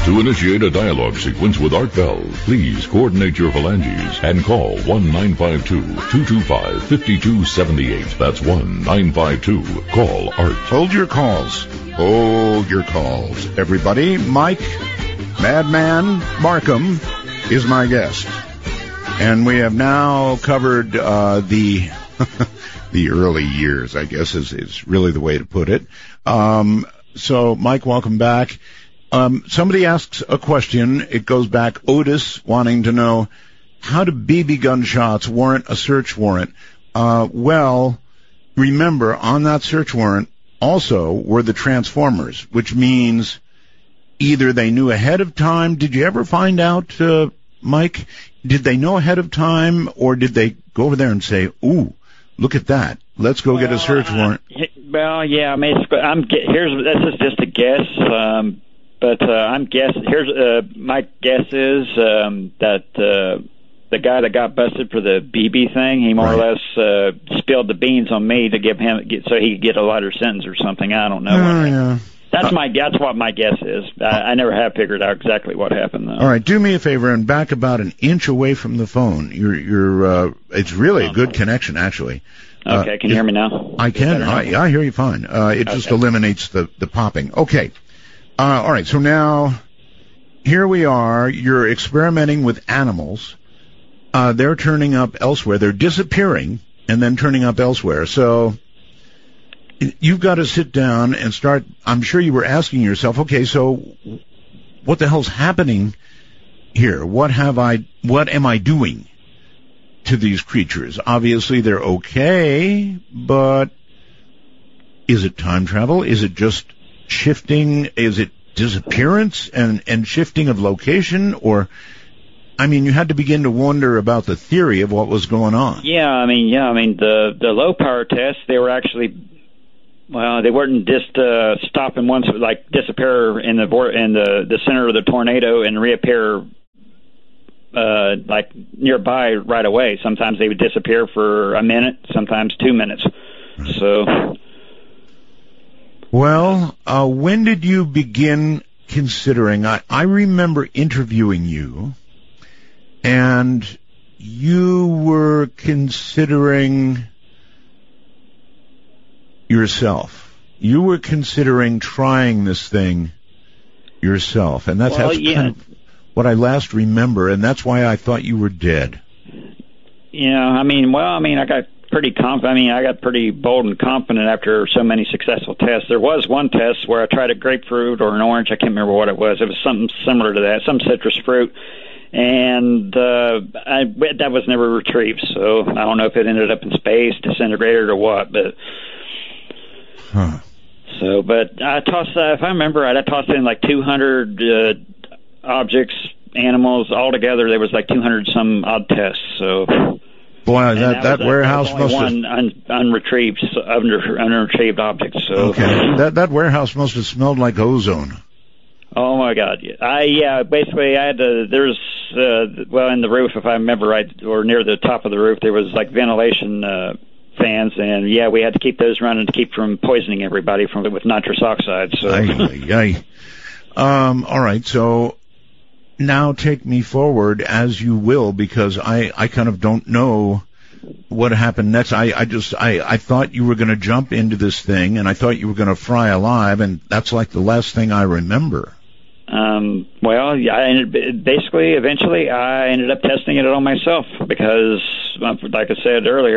To initiate a dialogue sequence with Art Bell, please coordinate your phalanges and call 1-952-225-5278. That's 1-952-CALL ART. Hold your calls. Hold your calls. Everybody, Mike Madman Markham is my guest. And we have now covered the the early years, I guess is really the way to put it. So, Mike, welcome back. Somebody asks a question. It goes back. Otis wanting to know, how do BB gun shots warrant a search warrant? Well, remember, on that search warrant also were the transformers, which means either they knew ahead of time. Did you ever find out, Mike, did they know ahead of time, or did they go over there and say, ooh, look at that, let's go get a search warrant? Well, yeah, I mean, this is just a guess, but I'm guessing. My guess is that the guy that got busted for the BB thing, he more or less spilled the beans on me to so he could get a lighter sentence or something. I don't know. Yeah. That's what my guess is. I never have figured out exactly what happened, though. All right, do me a favor and back about an inch away from the phone. It's really a good connection, actually. Okay, can you hear me now? I can. I hear you fine. It just eliminates the popping. Okay. All right, so now here we are. You're experimenting with animals. They're turning up elsewhere. They're disappearing and then turning up elsewhere. So you've got to sit down and start. I'm sure you were asking yourself, okay, so what the hell's happening here? What am I doing to these creatures? Obviously they're okay, but is it time travel? Is it just shifting? Is it disappearance and shifting of location? Or, I mean, you had to begin to wonder about the theory of what was going on. I mean, the low power tests, they were actually, well, they weren't just stopping once, like disappear in the center of the tornado and reappear like nearby right away. Sometimes they would disappear for a minute, sometimes 2 minutes. So, well, when did you begin considering? I remember interviewing you, and you were considering yourself. You were considering trying this thing yourself, and that's kind of what I last remember, and that's why I thought you were dead. I got pretty confident. I mean, I got pretty bold and confident after so many successful tests. There was one test where I tried a grapefruit or an orange. I can't remember what it was. It was something similar to that, some citrus fruit. And that was never retrieved, so I don't know if it ended up in space, disintegrated, or what. But but I tossed. If I remember right, I tossed in like 200 objects, animals altogether. There was like 200 some odd tests. So, boy, that warehouse must have unretrieved objects. So. Okay, that warehouse must have smelled like ozone. Oh my God! Basically, I had to. There's in the roof, if I remember right, or near the top of the roof, there was like ventilation fans, and we had to keep those running to keep from poisoning everybody with nitrous oxide. So, all right. So now take me forward as you will, because I kind of don't know what happened next. I thought you were going to jump into this thing, and I thought you were going to fry alive, and that's like the last thing I remember. Eventually, I ended up testing it on myself because, like I said earlier,